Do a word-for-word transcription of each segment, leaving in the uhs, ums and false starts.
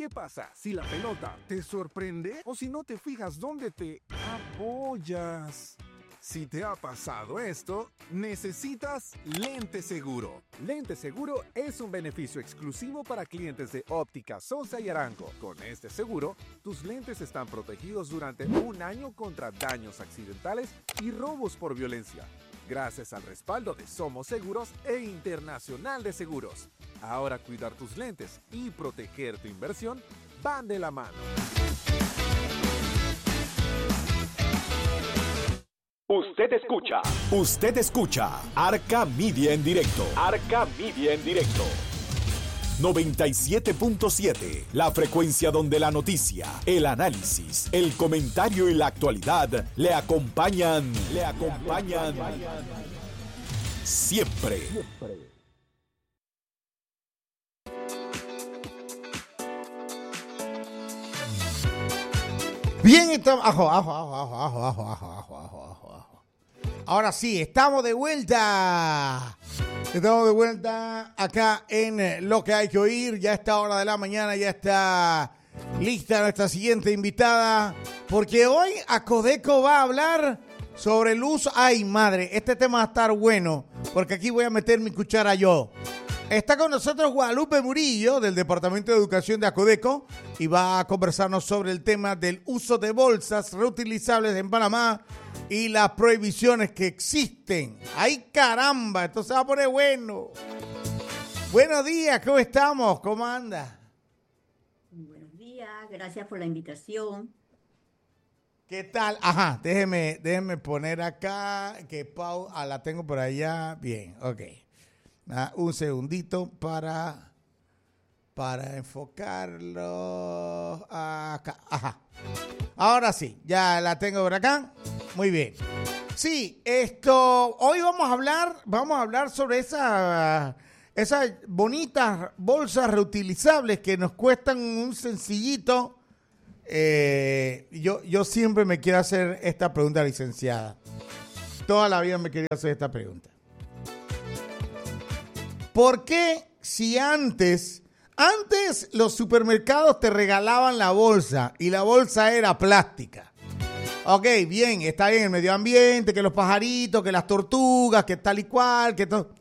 ¿Qué pasa si la pelota te sorprende o si no te fijas dónde te apoyas? Si te ha pasado esto, necesitas Lente Seguro. Lente Seguro es un beneficio exclusivo para clientes de Óptica Sosa y Arango. Con este seguro, tus lentes están protegidos durante un año contra daños accidentales y robos por violencia, gracias al respaldo de Somos Seguros e Internacional de Seguros. Ahora cuidar tus lentes y proteger tu inversión van de la mano. Usted escucha. Usted escucha Arca Media en directo. Arca Media en directo. noventa y siete punto siete, la frecuencia donde la noticia, el análisis, el comentario y la actualidad le acompañan, le acompañan siempre. Bien, estamos. Ajo, ajo, ajo, ajo, ajo, ajo, ajo, ajo, ajo, ajo, ajo. Ahora sí, estamos de vuelta. Estamos de vuelta acá en Lo que hay que oír. Ya a esta hora de la mañana ya está lista nuestra siguiente invitada. Porque hoy Acodeco va a hablar sobre el uso. Ay, madre, este tema va a estar bueno. Porque aquí voy a meter mi cuchara yo. Está con nosotros Guadalupe Murillo, del Departamento de Educación de Acodeco, y va a conversarnos sobre el tema del uso de bolsas reutilizables en Panamá y las prohibiciones que existen. ¡Ay, caramba! Esto se va a poner bueno. Buenos días, ¿cómo estamos? ¿Cómo anda? Buenos días, gracias por la invitación. ¿Qué tal? Ajá, déjeme, déjeme poner acá, que Pau, ah, la tengo por allá. Bien, ok. Ah, un segundito para, para enfocarlo acá. Ajá. Ahora sí, ya la tengo por acá. Muy bien. Sí, esto, hoy vamos a hablar, vamos a hablar sobre esa, esas bonitas bolsas reutilizables que nos cuestan un sencillito. Eh, yo, yo siempre me quiero hacer esta pregunta, licenciada. Toda la vida me quería hacer esta pregunta. ¿Por qué si antes, antes los supermercados te regalaban la bolsa y la bolsa era plástica? Ok, bien, está bien el medio ambiente, que los pajaritos, que las tortugas, que tal y cual, que todo.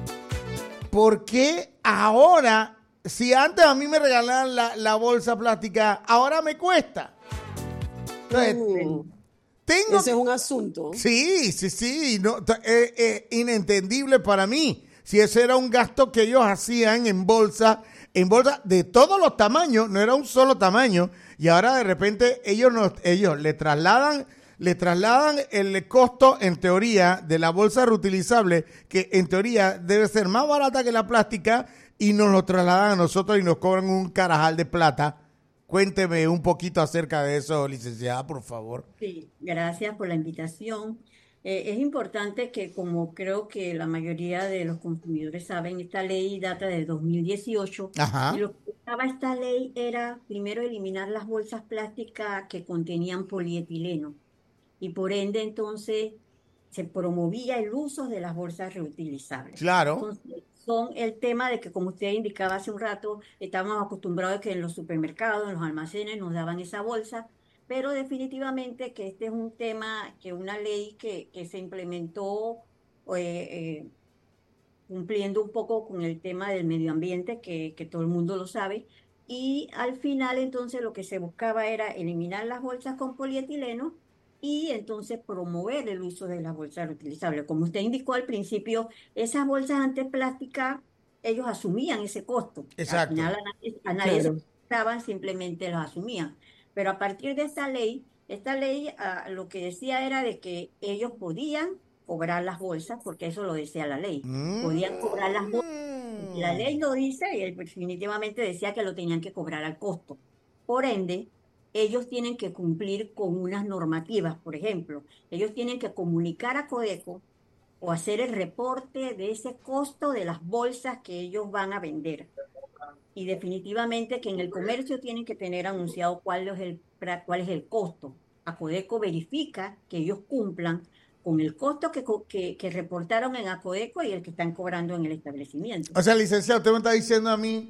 ¿Por qué ahora, si antes a mí me regalaban la, la bolsa plástica, ahora me cuesta? Entonces, Uh, tengo... ese es un asunto. Sí, sí, sí, no, es eh, eh, inentendible para mí. Si ese era un gasto que ellos hacían en bolsa, en bolsa de todos los tamaños, no era un solo tamaño, y ahora de repente ellos nos, ellos le trasladan, le trasladan el costo en teoría de la bolsa reutilizable, que en teoría debe ser más barata que la plástica, y nos lo trasladan a nosotros y nos cobran un carajal de plata. Cuénteme un poquito acerca de eso, licenciada, por favor. Sí, gracias por la invitación. Eh, es importante que, como creo que la mayoría de los consumidores saben, esta ley data de dos mil dieciocho Ajá. y lo que buscaba esta ley era primero eliminar las bolsas plásticas que contenían polietileno y por ende entonces se promovía el uso de las bolsas reutilizables. Claro. Entonces, son el tema de que, como usted indicaba hace un rato, estábamos acostumbrados a que en los supermercados, en los almacenes nos daban esa bolsa, pero definitivamente que este es un tema, que una ley que, que se implementó eh, eh, cumpliendo un poco con el tema del medio ambiente, que, que todo el mundo lo sabe, y al final entonces lo que se buscaba era eliminar las bolsas con polietileno y entonces promover el uso de las bolsas reutilizables. Como usted indicó al principio, esas bolsas antes plásticas, ellos asumían ese costo. Al Exacto. final a nadie, a nadie se Claro. cobraban, simplemente los asumían. Pero a partir de esta ley, esta ley ah, lo que decía era de que ellos podían cobrar las bolsas, porque eso lo decía la ley. Podían cobrar las bolsas. La ley Mm. lo dice y él definitivamente decía que lo tenían que cobrar al costo. Por ende, ellos tienen que cumplir con unas normativas. Por ejemplo, ellos tienen que comunicar a Codeco o hacer el reporte de ese costo de las bolsas que ellos van a vender. Y definitivamente que en el comercio tienen que tener anunciado cuál es el, pra- cuál es el costo. Acodeco verifica que ellos cumplan con el costo que, co- que, que reportaron en Acodeco y el que están cobrando en el establecimiento. O sea, licenciado, usted me está diciendo a mí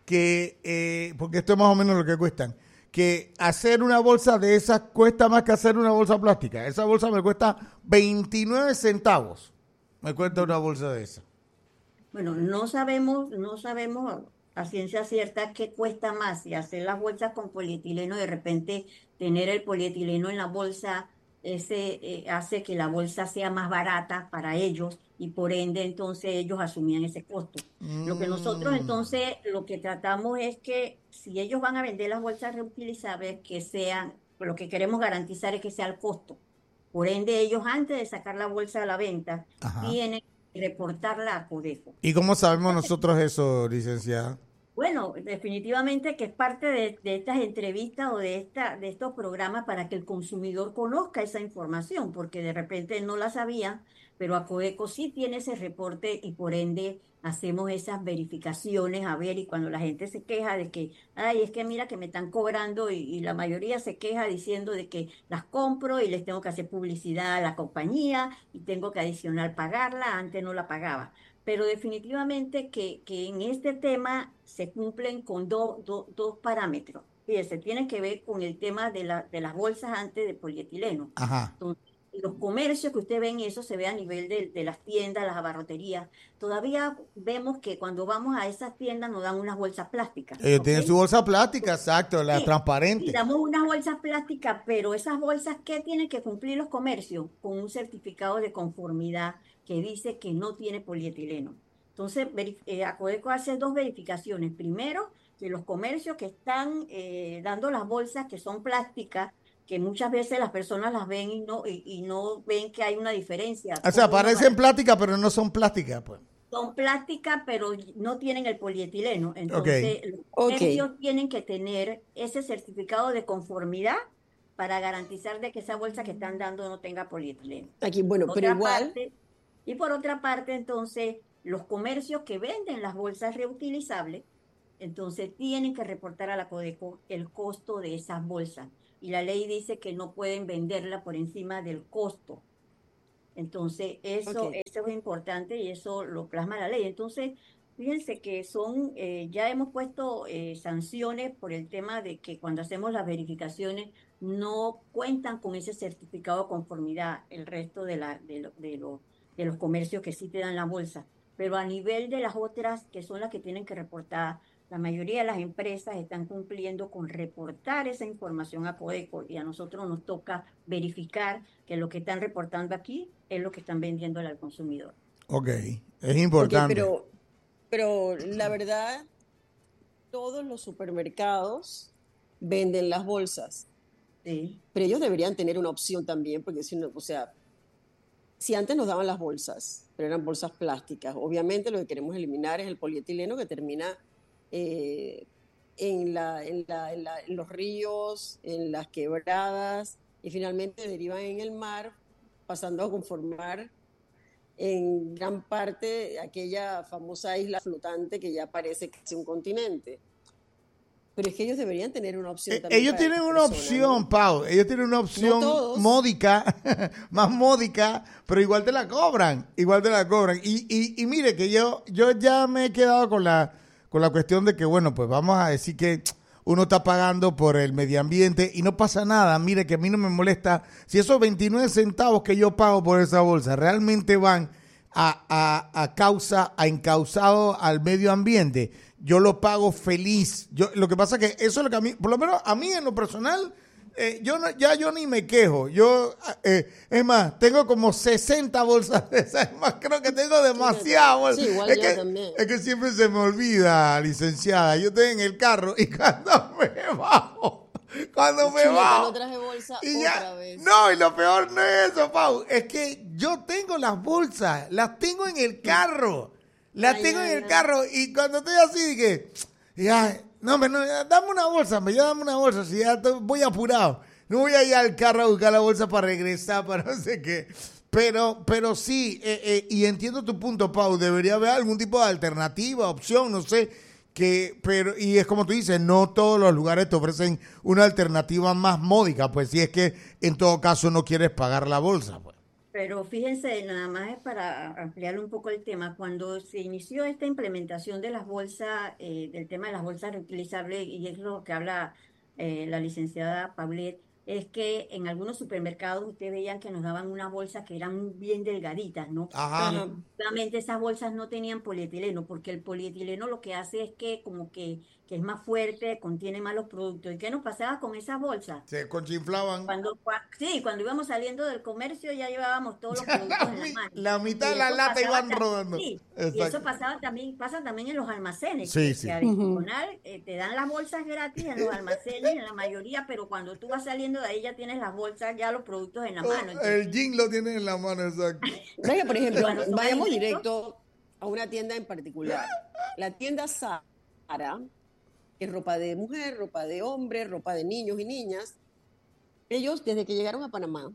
que, eh, porque esto es más o menos lo que cuestan, que hacer una bolsa de esas cuesta más que hacer una bolsa plástica. Esa bolsa me cuesta veintinueve centavos. Me cuesta una bolsa de esa. Bueno, no sabemos, no sabemos a ciencia cierta qué cuesta más, si hacer las bolsas con polietileno, de repente tener el polietileno en la bolsa, ese eh, hace que la bolsa sea más barata para ellos y por ende entonces ellos asumían ese costo. Mm. Lo que nosotros entonces, lo que tratamos es que si ellos van a vender las bolsas reutilizables, que sean, lo que queremos garantizar es que sea el costo. Por ende ellos antes de sacar la bolsa a la venta, Ajá. tienen que reportarla a Codeco. ¿Y cómo sabemos nosotros eso, licenciada? Bueno, definitivamente que es parte de, de estas entrevistas o de, esta, de estos programas para que el consumidor conozca esa información, porque de repente no la sabía, pero Acodeco sí tiene ese reporte y por ende hacemos esas verificaciones, a ver, y cuando la gente se queja de que, ay, es que mira que me están cobrando y, y la mayoría se queja diciendo de que las compro y les tengo que hacer publicidad a la compañía y tengo que adicional pagarla, antes no la pagaba. Pero definitivamente que, que en este tema se cumplen con do, do, dos parámetros. Fíjese, tiene que ver con el tema de, la, de las bolsas antes de polietileno. Ajá. Entonces, los comercios que usted ve en eso se ve a nivel de, de las tiendas, las abarroterías. Todavía vemos que cuando vamos a esas tiendas nos dan unas bolsas plásticas. Ellos ¿okay? tienen su bolsa plástica, exacto, la sí, transparente. Sí, damos unas bolsas plásticas, pero esas bolsas, ¿qué tienen que cumplir los comercios? Con un certificado de conformidad que dice que no tiene polietileno. Entonces, eh, Acodeco hace dos verificaciones. Primero, que los comercios que están eh, dando las bolsas que son plásticas, que muchas veces las personas las ven y no y, y no ven que hay una diferencia. O sea, parecen plásticas, pero no son plásticas, pues. Son plásticas, pero no tienen el polietileno. Entonces, okay. los comercios okay. tienen que tener ese certificado de conformidad para garantizar de que esa bolsa que están dando no tenga polietileno. Aquí, bueno, por pero igual... Parte, y por otra parte, entonces, los comercios que venden las bolsas reutilizables, entonces tienen que reportar a la Codeco el costo de esas bolsas. Y la ley dice que no pueden venderla por encima del costo. Entonces, eso, okay. eso es importante y eso lo plasma la ley. Entonces, fíjense que son, eh, ya hemos puesto eh, sanciones por el tema de que cuando hacemos las verificaciones no cuentan con ese certificado de conformidad el resto de, la, de, lo, de, lo, de los comercios que sí te dan la bolsa. Pero a nivel de las otras, que son las que tienen que reportar, la mayoría de las empresas están cumpliendo con reportar esa información a Codeco y a nosotros nos toca verificar que lo que están reportando aquí es lo que están vendiendo al consumidor. Ok, es importante. Okay, pero, pero la verdad, todos los supermercados venden las bolsas. Sí. Pero ellos deberían tener una opción también, porque si no, o sea, si antes nos daban las bolsas, pero eran bolsas plásticas, obviamente lo que queremos eliminar es el polietileno que termina Eh, en, la, en, la, en, la, en los ríos, en las quebradas y finalmente derivan en el mar, pasando a conformar en gran parte aquella famosa isla flotante que ya parece casi un continente. Pero es que ellos deberían tener una opción eh, también. Ellos tienen una personas, opción, ¿no? Pau, ellos tienen una opción no módica, más módica, pero igual te la cobran, igual te la cobran. Y, y, y mire que yo, yo ya me he quedado con la con la cuestión de que, bueno, pues vamos a decir que uno está pagando por el medio ambiente y no pasa nada. Mire que a mí no me molesta. Si esos veintinueve centavos que yo pago por esa bolsa realmente van a, a, a causa, a encauzado al medio ambiente, yo lo pago feliz. Yo, lo que pasa es que eso es lo que a mí, por lo menos a mí en lo personal, eh, yo no, ya yo ni me quejo. Yo, eh, es más, tengo como sesenta bolsas de esas. Es más, creo que tengo demasiadas bolsas. Sí, igual es, yo que, también. es que siempre se me olvida, licenciada. Yo estoy en el carro y cuando me bajo, cuando me Chuleta, bajo. no traje bolsa y otra ya, vez. No, y lo peor no es eso, Pau. Es que yo tengo las bolsas, las tengo en el carro. Las ay, tengo ay, en el ay. carro y cuando estoy así, dije, ya, no, me, no, dame una bolsa, me ya dame una bolsa, si ya estoy, voy apurado. No voy a ir al carro a buscar la bolsa para regresar, para no sé qué. Pero, pero sí, eh, eh, y entiendo tu punto, Pau, debería haber algún tipo de alternativa, opción, no sé, que, pero, y es como tú dices, no todos los lugares te ofrecen una alternativa más módica, pues si es que en todo caso no quieres pagar la bolsa, pues. Pero fíjense, nada más es para ampliar un poco el tema, cuando se inició esta implementación de las bolsas, eh, del tema de las bolsas reutilizables, y es lo que habla eh, la licenciada Paulet, es que en algunos supermercados ustedes veían que nos daban unas bolsas que eran bien delgaditas, ¿no? Y Ajá. Ajá. efectivamente esas bolsas no tenían polietileno, porque el polietileno lo que hace es que como que, que es más fuerte, contiene más los productos. ¿Y qué nos pasaba con esas bolsas? Se conchinflaban. Cuando, cua- sí, cuando íbamos saliendo del comercio ya llevábamos todos los productos La, en la mi- mano. la mitad Y de la eso lata pasaba, iban ta- rodando. sí, y eso Exacto. pasaba también, pasa también en los almacenes, Sí, que, sí. que adicional eh, te dan las bolsas gratis en los almacenes, en la mayoría, pero cuando tú vas saliendo de ahí ya tienes las bolsas, ya los productos en la Oh, mano. Entonces, el jean lo tiene en la mano, exacto. Vaya, por y ejemplo, cuando son vayamos alimentos, directo a una tienda en particular. La tienda Zara, que es ropa de mujer, ropa de hombre, ropa de niños y niñas. Ellos, desde que llegaron a Panamá,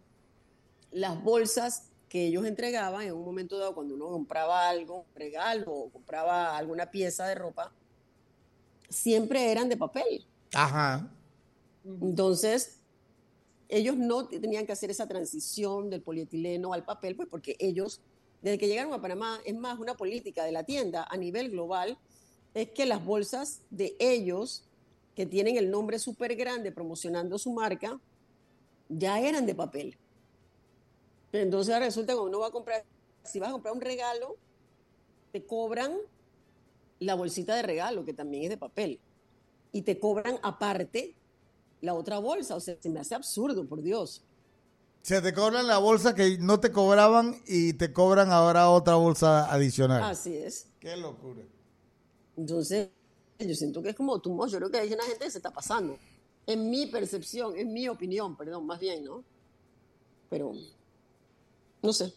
las bolsas que ellos entregaban en un momento dado, cuando uno compraba algo, un regalo o compraba alguna pieza de ropa, siempre eran de papel. Ajá. ujú, Entonces, ellos no tenían que hacer esa transición del polietileno al papel, pues porque ellos, desde que llegaron a Panamá, es más, una política de la tienda a nivel global, es que las bolsas de ellos, que tienen el nombre súper grande promocionando su marca, ya eran de papel. Entonces resulta que cuando uno va a comprar, si vas a comprar un regalo, te cobran la bolsita de regalo, que también es de papel, y te cobran aparte la otra bolsa. O sea, se me hace absurdo, por Dios. Se te cobran la bolsa que no te cobraban y te cobran ahora otra bolsa adicional. Así es. Qué locura. Entonces, yo siento que es como tú, yo creo que hay una gente que se está pasando. En mi percepción, en mi opinión, perdón, más bien, ¿no? Pero, no sé.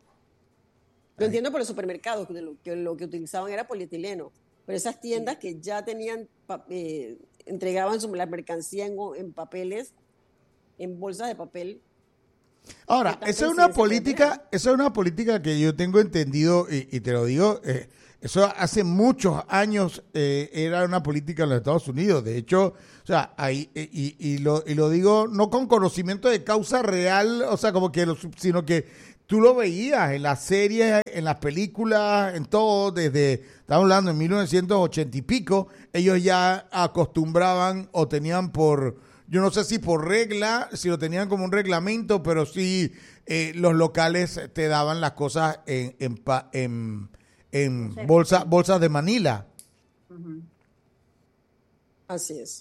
Lo entiendo por los supermercados, que lo que, lo que utilizaban era polietileno. Pero esas tiendas que ya tenían, pa- eh, entregaban su, la mercancía en, en papeles, en bolsas de papel. Ahora, Esta esa es una presidencia política, colombiana. esa es una política que yo tengo entendido y, y te lo digo, eh, eso hace muchos años eh, era una política en los Estados Unidos. De hecho, o sea, ahí eh, y, y lo y lo digo no con conocimiento de causa real, o sea, como que lo, sino que tú lo veías en las series, en las películas, en todo, desde, estamos hablando en mil novecientos ochenta y pico, ellos ya acostumbraban o tenían por, yo no sé si por regla, si lo tenían como un reglamento, pero sí eh, los locales te daban las cosas en, en, pa- en, en Bolsa de bolsa, papel. bolsas de Manila. ujú. Así es.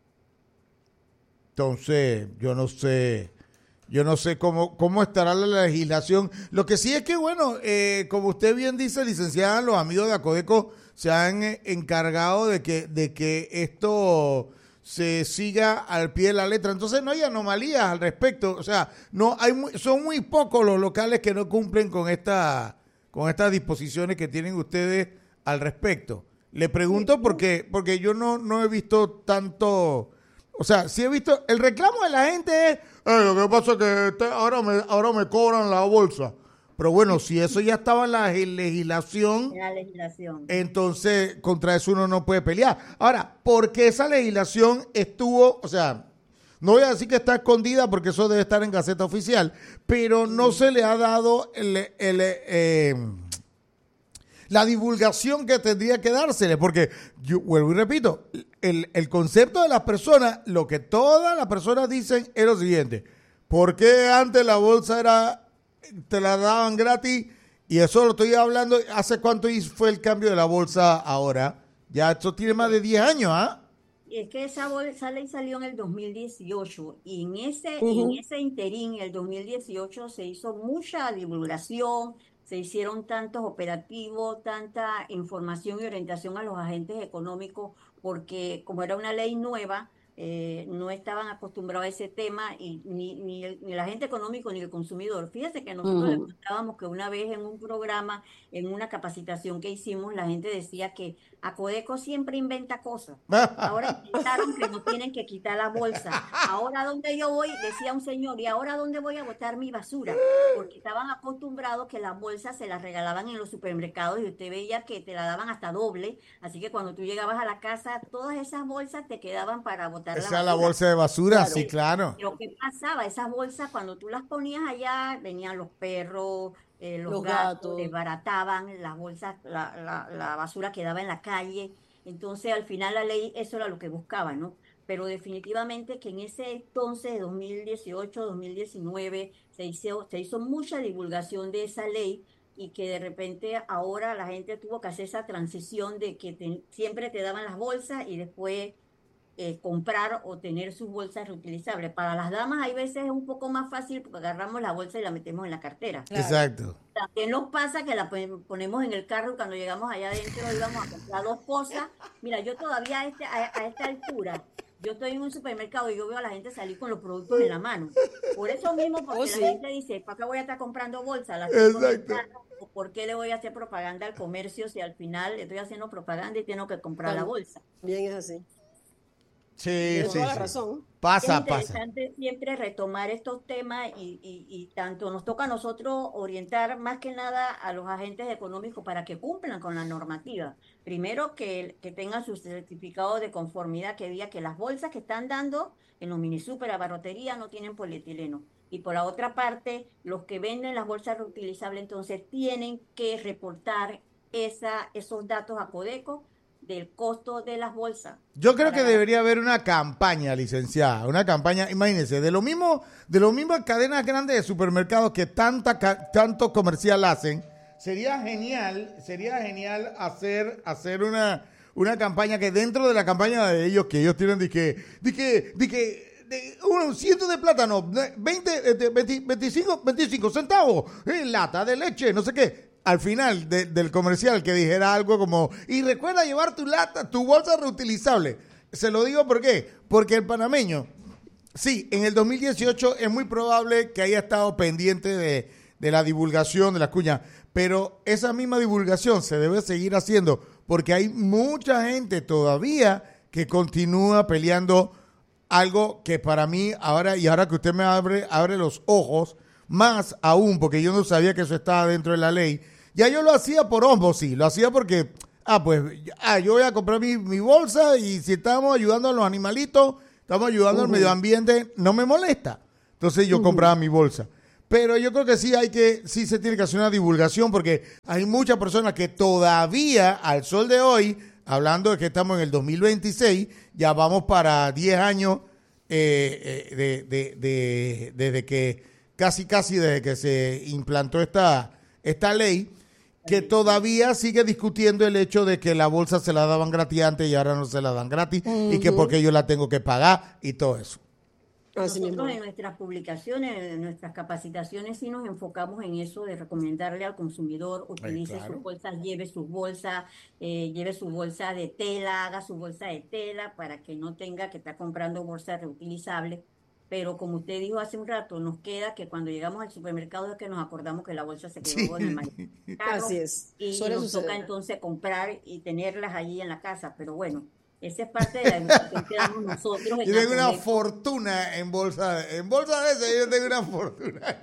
Entonces, yo no sé, yo no sé cómo, cómo estará la legislación. Lo que sí es que, bueno, eh, como usted bien dice, licenciada, los amigos de Acodeco se han eh, encargado de que, de que esto se siga al pie de la letra. Entonces no hay anomalías al respecto. O sea, no hay muy- son muy pocos los locales que no cumplen con esta, con estas disposiciones que tienen ustedes al respecto. Le pregunto porque, porque yo no, no he visto tanto. O sea, sí he visto, el reclamo de la gente es, "Eh, lo que pasa es que este- ahora, me, ahora me cobran la bolsa. Pero bueno, si eso ya estaba en la legislación, En la legislación. entonces contra eso uno no puede pelear. Ahora, ¿por qué esa legislación estuvo, o sea, no voy a decir que está escondida porque eso debe estar en Gaceta Oficial, pero no se le ha dado el, el, eh, la divulgación que tendría que dársele? Porque, yo vuelvo y repito, el, el concepto de las personas, lo que todas las personas dicen es lo siguiente: ¿por qué antes la bolsa era, te la daban gratis? Y eso lo estoy hablando, ¿hace cuánto fue el cambio de la bolsa ahora? Ya esto tiene más de diez años, ¿ah? Y es que esa, bol- esa ley salió en el dos mil dieciocho y en ese, en Ujú. ese interín, en el dos mil dieciocho, se hizo mucha divulgación, se hicieron tantos operativos, tanta información y orientación a los agentes económicos, porque como era una ley nueva, eh, no estaban acostumbrados a ese tema y ni, ni, el, ni el agente económico ni el consumidor. Fíjese que nosotros les Ujú. contábamos que una vez en un programa, en una capacitación que hicimos, la gente decía que Acodeco siempre inventa cosas. Ahora inventaron que no tienen que quitar la bolsa. Ahora dónde yo voy, decía un señor, ¿y ahora dónde voy a botar mi basura? Porque estaban acostumbrados que las bolsas se las regalaban en los supermercados y usted veía que te la daban hasta doble. Así que cuando tú llegabas a la casa, todas esas bolsas te quedaban para botar botar Esa la es la basura. bolsa de basura, Claro. sí, claro. Pero ¿qué pasaba? Esas bolsas, cuando tú las ponías allá, venían los perros, eh, los Los gatos, gatos. desbarataban las bolsas, la, la, la basura quedaba en la calle. Entonces, al final la ley, eso era lo que buscaba, ¿no? Pero definitivamente que en ese entonces, dos mil dieciocho, dos mil diecinueve, se hizo, se hizo mucha divulgación de esa ley y que de repente ahora la gente tuvo que hacer esa transición de que te- siempre te daban las bolsas y después eh, comprar o tener sus bolsas reutilizables. Para las damas hay veces es un poco más fácil porque agarramos la bolsa y la metemos en la cartera. Claro. Exacto. También nos pasa que la pon- ponemos en el carro y cuando llegamos allá adentro íbamos a comprar dos cosas. Mira, yo todavía a, este, a, a esta altura, yo estoy en un supermercado y yo veo a la gente salir con los productos en la mano. Por eso mismo, porque Oh, la sí. gente dice, ¿para qué voy a estar comprando bolsas? Las tengo en el Exacto. carro. ¿O por qué le voy a hacer propaganda al comercio si al final le estoy haciendo propaganda y tengo que comprar la Tam- bolsa? Bien es así. Sí, Tienes sí, toda la sí. razón. Pasa, Es pasa. interesante siempre retomar estos temas y, y- y tanto nos toca a nosotros orientar más que nada a los agentes económicos para que cumplan con la normativa. Primero, que, que tengan su certificado de conformidad que diga que las bolsas que están dando en los minisúper, la barrotería, no tienen polietileno. Y por la otra parte, los que venden las bolsas reutilizables entonces tienen que reportar esa, esos datos a Codeco del costo de las bolsas. Yo creo para que debería haber una campaña, licenciada, una campaña, imagínense, de lo mismo, de lo mismas cadenas grandes de supermercados que tanta, ca- tanto comercial hacen, sería genial, sería genial hacer, hacer una, una campaña que dentro de la campaña de ellos, que ellos tienen de que, de que, de que, de un ciento de plátano, de veinte, de veinte, veinticinco, veinticinco centavos, en lata de leche, no sé qué. Al final de- del comercial que dijera algo como, y recuerda llevar tu lata, tu bolsa reutilizable. Se lo digo ¿por qué? Porque el panameño, sí, en el dos mil dieciocho es muy probable que haya estado pendiente de, de la divulgación de las cuñas, pero esa misma divulgación se debe seguir haciendo porque hay mucha gente todavía que continúa peleando algo que para mí ahora, y ahora que usted me abre, abre los ojos, más aún, porque yo no sabía que eso estaba dentro de la ley. Ya yo lo hacía por osmosis, lo hacía porque, ah, pues, ah, yo voy a comprar mi, mi bolsa y si estamos ayudando a los animalitos, estamos ayudando al medio ambiente, no me molesta. Entonces yo compraba mi bolsa. Pero yo creo que sí hay que, sí se tiene que hacer una divulgación porque hay muchas personas que todavía, al sol de hoy, hablando de que estamos en el dos mil veintiséis, ya vamos para diez años eh, eh, de, de, de, desde que, casi casi desde que se implantó esta, esta ley, que todavía sigue discutiendo el hecho de que la bolsa se la daban gratis antes y ahora no se la dan gratis, y que porque yo la tengo que pagar y todo eso. Así mismo. Nosotros en nuestras publicaciones, en nuestras capacitaciones, sí nos enfocamos en eso de recomendarle al consumidor, utilice claro. sus bolsas, lleve sus bolsas, eh, lleve su bolsa de tela, haga su bolsa de tela para que no tenga que estar comprando bolsas reutilizables. Pero como usted dijo hace un rato, nos queda que cuando llegamos al supermercado es que nos acordamos que la bolsa se quedó Sí. en el carro Así es. y, y Suele nos suceder. toca entonces comprar y tenerlas allí en la casa. Pero bueno, esa es parte de la educación que damos nosotros. en Yo tengo una Acodeco. fortuna en bolsa, en bolsa de esa yo tengo una fortuna.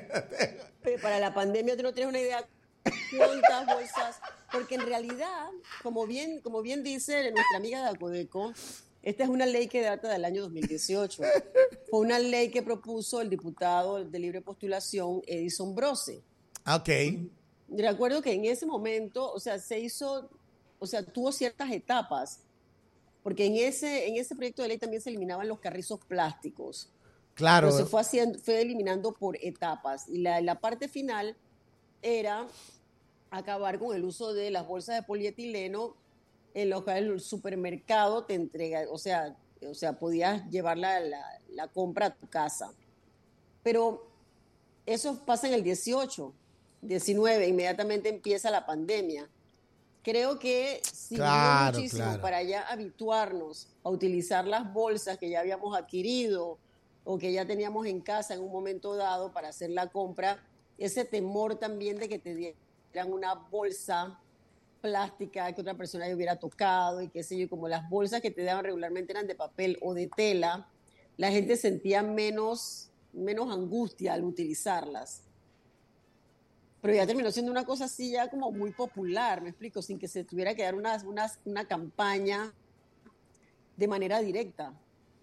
Pero para la pandemia tú no tienes una idea cuántas bolsas, porque en realidad, como bien, como bien dice nuestra amiga de Acodeco, esta es una ley que data del año dos mil dieciocho. Fue una ley que propuso el diputado de libre postulación Edison Brose. Ok. Recuerdo que en ese momento, o sea, se hizo, o sea, tuvo ciertas etapas, porque en ese, en ese proyecto de ley también se eliminaban los carrizos plásticos. Claro. Pero se fue, haciendo, fue eliminando por etapas. Y la, la parte final era acabar con el uso de las bolsas de polietileno en los que el supermercado te entrega, o sea, o sea podías llevar la, la, la compra a tu casa. Pero eso pasa en el dieciocho, diecinueve, inmediatamente empieza la pandemia. Creo que sirvió Claro, muchísimo claro. para ya habituarnos a utilizar las bolsas que ya habíamos adquirido o que ya teníamos en casa en un momento dado para hacer la compra. Ese temor también de que te dieran una bolsa plástica que otra persona hubiera tocado y qué sé yo, como las bolsas que te daban regularmente eran de papel o de tela, la gente sentía menos, menos angustia al utilizarlas. Pero ya terminó siendo una cosa así ya como muy popular, me explico, sin que se tuviera que dar una, una, una campaña de manera directa.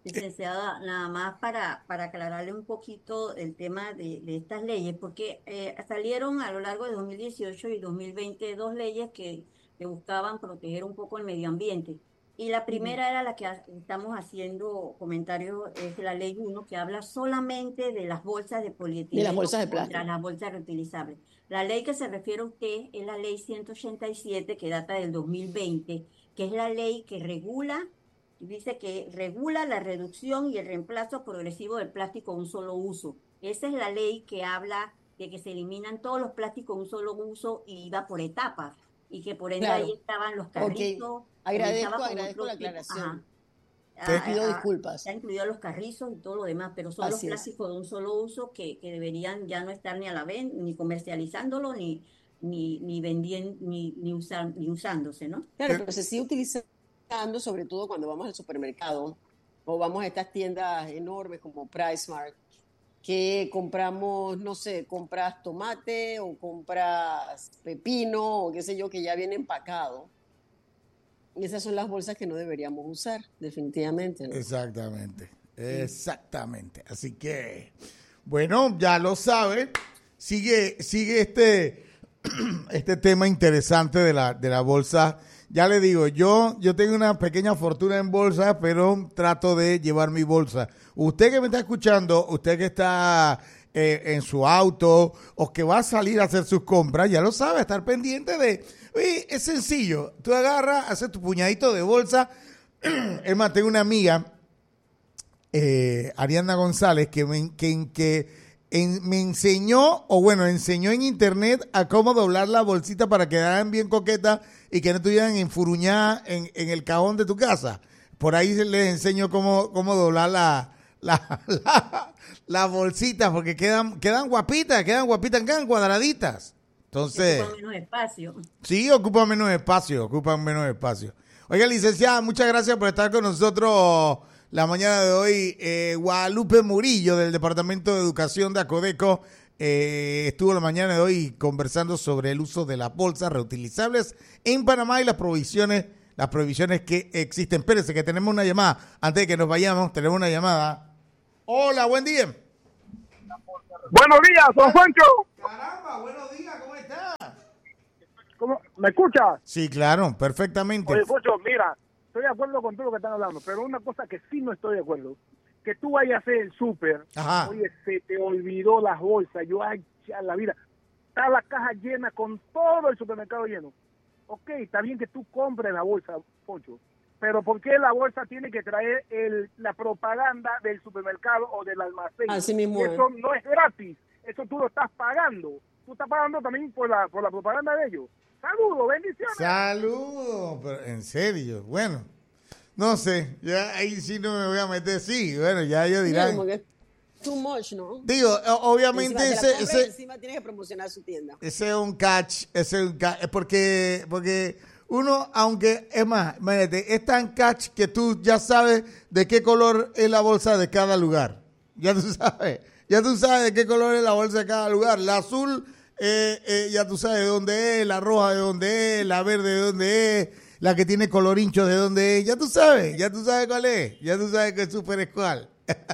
Licenciada, nada más para, para aclararle un poquito el tema de, de estas leyes, porque eh, salieron a lo largo de dos mil dieciocho y dos mil veinte dos leyes que, que buscaban proteger un poco el medio ambiente. Y la primera era la que ha- estamos haciendo comentarios, es la ley uno, que habla solamente de las bolsas de De las polietileno bolsas de contra plástico. las bolsas reutilizables. La ley que se refiere a usted es la ley ciento ochenta y siete, que data del dos mil veinte, que es la ley que regula. Dice que regula la reducción y el reemplazo progresivo del plástico de un solo uso. Esa es la ley que habla de que se eliminan todos los plásticos de un solo uso y va por etapas. Y que por ende ahí Claro. estaban los Ok. carritos, Agradezco, comenzaba con agradezco otro la tipo, aclaración. ajá, Te a- Pido a- disculpas. se han incluido los carrizos y todo lo demás, pero son los Así es. plásticos de un solo uso que, que deberían ya no estar ni a la venta, ni comercializándolo, ni, ni, ni vendiendo, ni, ni, usar- ni usándose, ¿no? Claro, pero se sigue utilizando, sobre todo cuando vamos al supermercado o vamos a estas tiendas enormes como PriceMart, que compramos, no sé, compras tomate o compras pepino o qué sé yo, que ya viene empacado. Y esas son las bolsas que no deberíamos usar, definitivamente, ¿no? Exactamente, exactamente. Así que, bueno, ya lo saben. Sigue, sigue este, este tema interesante de la, de la bolsa. Ya le digo, yo, yo tengo una pequeña fortuna en bolsa, pero trato de llevar mi bolsa. Usted que me está escuchando, usted que está eh, en su auto o que va a salir a hacer sus compras, ya lo sabe, estar pendiente de... Oye, es sencillo, tú agarras, haces tu puñadito de bolsa. Es más, tengo una amiga, eh, Ariana González, que, me, que, que en- me enseñó, o bueno, enseñó en internet a cómo doblar la bolsita para que quedaran bien coquetas y que no estuvieran enfurruñadas en, en el cajón de tu casa. Por ahí se les enseño cómo, cómo doblar la, la, la, las bolsitas, porque quedan, quedan guapitas, quedan guapitas, quedan cuadraditas. Entonces, Ocupa menos espacio. sí, ocupan menos espacio, ocupan menos espacio. Oiga, licenciada, muchas gracias por estar con nosotros la mañana de hoy. Eh, Guadalupe Murillo, del Departamento de Educación de Acodeco, eh, estuvo la mañana de hoy conversando sobre el uso de las bolsas reutilizables en Panamá y las provisiones, las prohibiciones que existen. Espérese, que tenemos una llamada. Antes de que nos vayamos, tenemos una llamada. Hola, buen día. Buenos días, don Juancho. Caramba, buenos días, ¿cómo estás? ¿Cómo? ¿Me escuchas? Sí, claro, perfectamente. Oye, Juancho, mira, estoy de acuerdo con todo lo que están hablando, pero una cosa que sí no estoy de acuerdo, que tú vayas a hacer el súper, Ajá. oye, se te olvidó las bolsas, yo, ay, ya la vida, está la caja llena con todo el supermercado lleno. Ok, está bien que tú compres la bolsa, Juancho, pero ¿por qué la bolsa tiene que traer el, la propaganda del supermercado o del almacén? Así mismo Y es. eso no es gratis, eso tú lo estás pagando. Tú estás pagando también por la, por la propaganda de ellos. Saludos, bendiciones. Saludos, pero en serio, bueno, no sé, ya ahí sí no me voy a meter, sí, bueno, ya ellos Sí, dirán. como que es too much, ¿no? Digo, o- obviamente Encima te la ese, compras y ese, encima tienes que promocionar su tienda. ese es un catch, ese es un catch, es porque, porque uno, aunque, es más, imagínate, es tan catch que tú ya sabes de qué color es la bolsa de cada lugar, ya tú sabes, ya tú sabes de qué color es la bolsa de cada lugar, la azul... Eh, eh, ya tú sabes de dónde es, la roja de dónde es, la verde de dónde es, la que tiene color hincho de dónde es, ya tú sabes, ya tú sabes cuál es, ya tú sabes que es súper es cuál.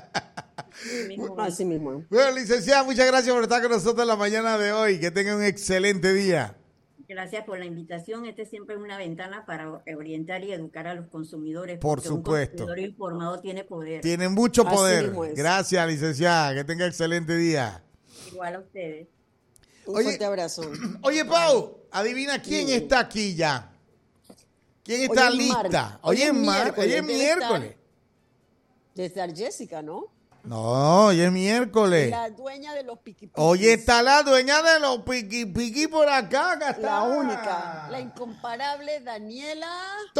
Así mismo. Bueno, licenciada, muchas gracias por estar con nosotros la mañana de hoy, que tengan un excelente día. Gracias por la invitación. Este siempre es una ventana para orientar y educar a los consumidores. Por porque supuesto. Un consumidor informado tiene poder. Tienen mucho Así poder. mismo es. Gracias, licenciada, que tenga excelente día. Igual a ustedes. Un Oye, fuerte abrazo. Oye, Pau, adivina quién Sí. está aquí ya. ¿Quién está Hoy es mar- lista? hoy Hoy es es, mar- miércoles, hoy es debe estar- miércoles. De estar Jessica, ¿no? No, hoy es miércoles. La dueña de los piqui Hoy está la dueña de los piqui piqui por acá, acá está. La única, la incomparable Daniela.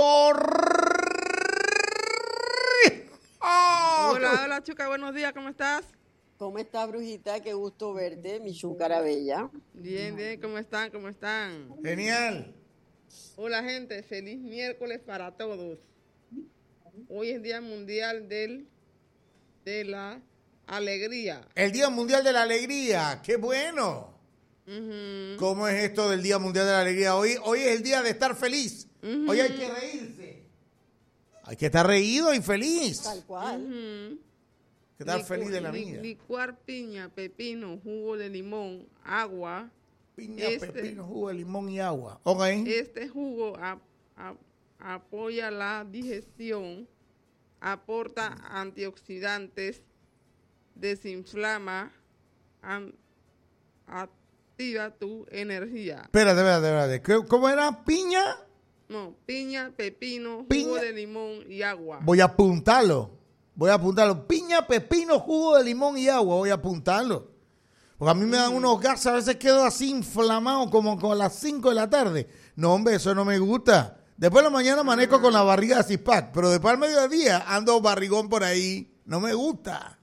Torre. ¡Oh! Hola, hola, Chuca, buenos días, ¿cómo estás? ¿Cómo está, Brujita? Qué gusto verte, mi chúcara bella. Bien, bien, ¿cómo están? ¿Cómo están? Genial. Hola, gente, feliz miércoles para todos. Hoy es Día Mundial del, de la Alegría. El Día Mundial de la Alegría. ¡Qué bueno! Ujú. ¿Cómo es esto del Día Mundial de la Alegría? Hoy, hoy es el día de estar feliz. Ujú. Hoy hay que reírse. Hay que estar reído y feliz. Tal cual. Ujú. Hay que estar Licu- feliz de la li- vida. Licuar piña, pepino, jugo de limón, agua. Piña, este- pepino, jugo de limón y agua. Ok. Este jugo a- a- apoya la digestión, aporta antioxidantes, desinflama, an- activa tu energía. Espérate, espérate, espérate. ¿Qué- ¿Cómo era? ¿Piña? No, piña, pepino, jugo Piña. de limón y agua. Voy a apuntarlo. Voy a apuntarlo. Piña, pepino, jugo de limón y agua. Voy a apuntarlo. Porque a mí me dan unos gases, a veces quedo así inflamado como como a las cinco de la tarde. No, hombre, eso no me gusta. Después de la mañana amanezco con la barriga de six-pack, pero después al mediodía ando barrigón por ahí. No me gusta.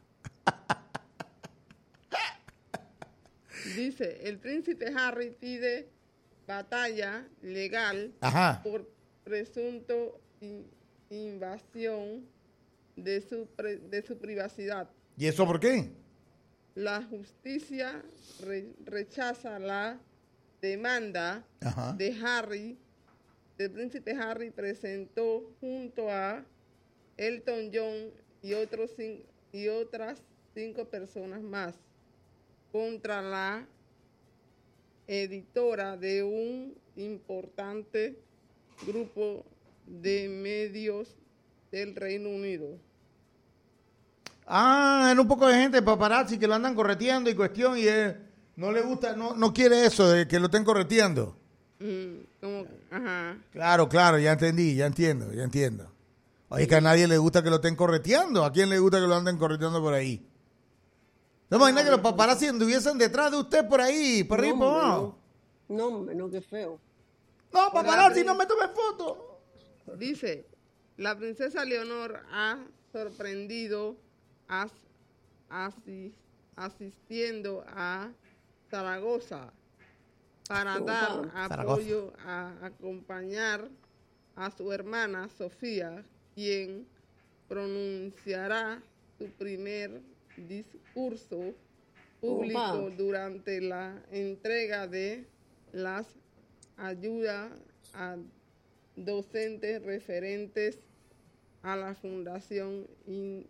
Dice, el príncipe Harry pide batalla legal Ajá. por presunto in- invasión de su, pre- de su privacidad. ¿Y eso por qué? La justicia re- rechaza la demanda Ajá. de Harry. El príncipe Harry presentó junto a Elton John y, otros cin- y otras cinco personas más contra la editora de un importante grupo de medios del Reino Unido. Ah, era un poco de gente paparazzi que lo andan correteando y cuestión y él no le gusta, no, no quiere eso de que lo estén correteando. Mm, como, ajá. Claro, claro, ya entendí, ya entiendo, ya entiendo. Oye, que a nadie le gusta que lo estén correteando. ¿A quién le gusta que lo anden correteando por ahí? ¿No imagina que los paparazzi anduviesen detrás de usted por ahí, por arriba y por abajo? No, hombre, no, qué feo. No, paparazzi, no me tomen foto. Dice, la princesa Leonor ha sorprendido as- asi- asistiendo a Zaragoza para dar apoyo a acompañar a su hermana Sofía, quien pronunciará su primer discurso público Opa. durante la entrega de las ayudas a docentes referentes a la Fundación In-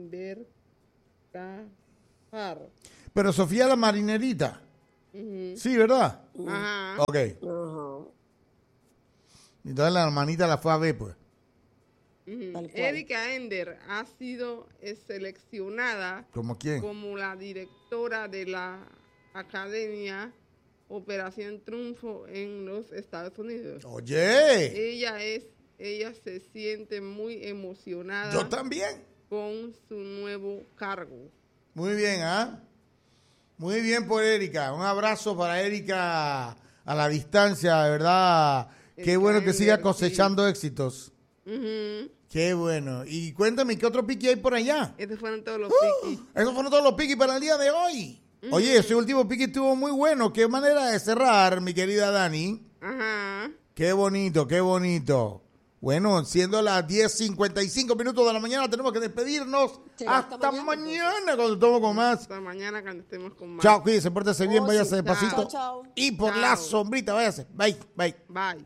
Invercafar. Pero Sofía la marinerita. Ujú. Sí, ¿verdad? Ajá. Ok. Ajá. Entonces la hermanita la fue a ver, pues. Ujú. Tal cual. Erika Ender ha sido eh, seleccionada ¿Como quién? como la directora de la Academia Operación Triunfo en los Estados Unidos. Oye, Ella es, ella se siente muy emocionada yo también. con su nuevo cargo. Muy bien, ¿ah? Muy bien por Erika. Un abrazo para Erika a la distancia, de verdad. Qué Erika bueno que siga Ender, cosechando éxitos. Ujú. Qué bueno. Y cuéntame, ¿qué otro piqui hay por allá? Estos fueron todos los ¡Uh! piquis. Esos fueron todos los piquis para el día de hoy. Oye, ese último piqui estuvo muy bueno. Qué manera de cerrar, mi querida Dani. Ajá. Qué bonito, qué bonito. Bueno, siendo las diez cincuenta y cinco minutos de la mañana, tenemos que despedirnos. Será Hasta, hasta mañana, mañana, cuando estemos con más. Hasta mañana cuando estemos con más. Chao, cuídense, pórtese bien, Oh, váyase sí. despacito. Chao, chao. Y por Chao. la sombrita, váyase. Bye, bye. Bye.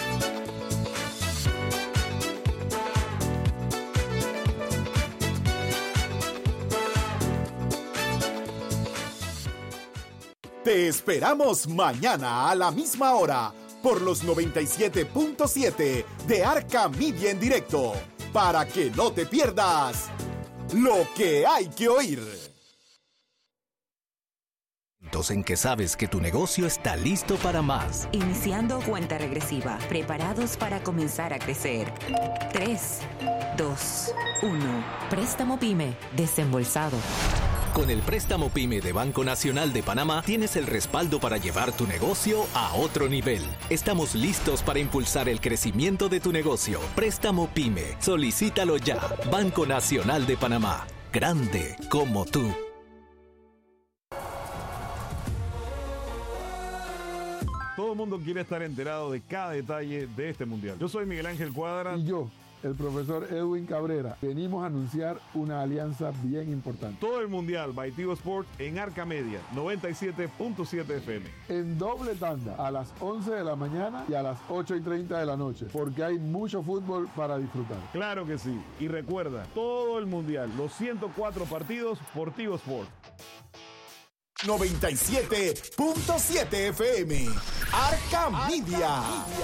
Te esperamos mañana a la misma hora por los noventa y siete punto siete de Arca Media en directo para que no te pierdas lo que hay que oír. En que sabes que tu negocio está listo para más. Iniciando cuenta regresiva, preparados para comenzar a crecer. tres, dos, uno. Préstamo PYME, desembolsado. Con el préstamo PYME de Banco Nacional de Panamá tienes el respaldo para llevar tu negocio a otro nivel. Estamos listos para impulsar el crecimiento de tu negocio. Préstamo PYME. Solicítalo ya. Banco Nacional de Panamá. Grande como tú. Todo el mundo quiere estar enterado de cada detalle de este mundial. Yo soy Miguel Ángel Cuadra. Y yo, el profesor Edwin Cabrera. Venimos a anunciar una alianza bien importante. Todo el mundial by Tigo Sport en Arca Media, noventa y siete punto siete F M. En doble tanda, a las once de la mañana y a las ocho y treinta de la noche, porque hay mucho fútbol para disfrutar. Claro que sí. Y recuerda, todo el mundial, los ciento cuatro partidos por Tigo Sport. noventa y siete punto siete F M. Arca Media.